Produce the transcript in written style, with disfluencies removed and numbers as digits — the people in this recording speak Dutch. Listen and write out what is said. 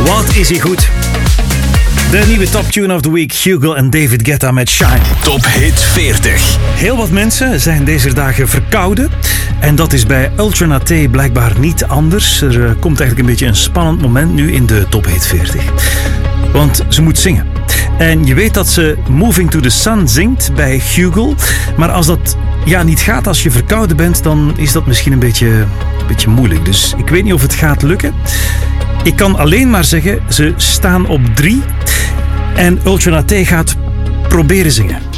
Wat is hij goed? De nieuwe top tune of the week, Hugo en David Guetta met Shine. Top Hit 40. Heel wat mensen zijn deze dagen verkouden. En dat is bij Ultranate blijkbaar niet anders. Er komt eigenlijk een beetje een spannend moment nu in de Top Hit 40. Want ze moet zingen. En je weet dat ze Moving to the Sun zingt bij Hugo. Maar als dat niet gaat als je verkouden bent, dan is dat misschien een beetje moeilijk. Dus ik weet niet of het gaat lukken. Ik kan alleen maar zeggen, ze staan op 3. En Ultranate gaat proberen zingen.